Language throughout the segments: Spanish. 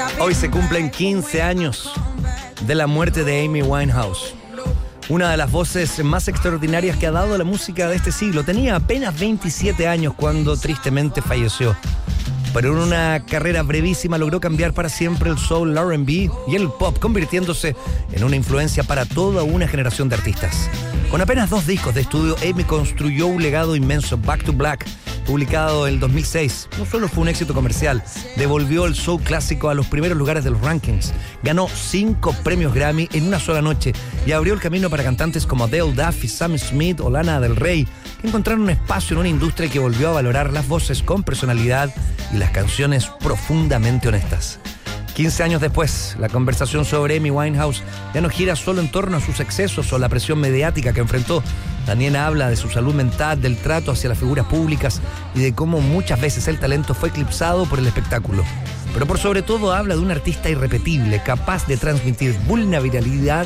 Hoy se cumplen 15 años de la muerte de Amy Winehouse, una de las voces más extraordinarias que ha dado la música de este siglo. Tenía apenas 27 años cuando tristemente falleció, pero en una carrera brevísima logró cambiar para siempre el soul, el R&B y el pop, convirtiéndose en una influencia para toda una generación de artistas. Con apenas 2 discos de estudio, Amy construyó un legado inmenso. Back to Black, publicado en el 2006, no solo fue un éxito comercial, devolvió el soul clásico a los primeros lugares de los rankings, ganó 5 premios Grammy en una sola noche y abrió el camino para cantantes como Adele, Duffy, Sam Smith o Lana Del Rey, que encontraron un espacio en una industria que volvió a valorar las voces con personalidad y las canciones profundamente honestas. 15 años después, la conversación sobre Amy Winehouse ya no gira solo en torno a sus excesos o la presión mediática que enfrentó. También habla de su salud mental, del trato hacia las figuras públicas y de cómo muchas veces el talento fue eclipsado por el espectáculo. Pero por sobre todo habla de un artista irrepetible, capaz de transmitir vulnerabilidad,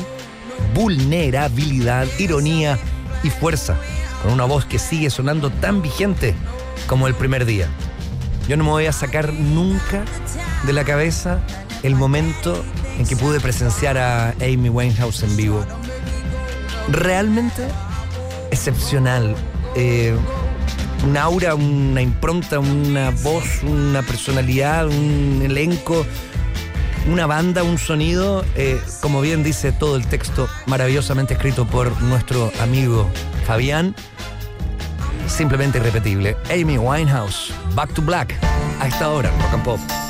ironía y fuerza, con una voz que sigue sonando tan vigente como el primer día. Yo no me voy a sacar nunca de la cabeza el momento en que pude presenciar a Amy Winehouse en vivo. Realmente excepcional. Un aura, una impronta, una voz, una personalidad, un elenco, una banda, un sonido, como bien dice todo el texto, maravillosamente escrito por nuestro amigo Fabián. Simplemente irrepetible. Amy Winehouse, Back to Black, a esta hora, Rock and Pop.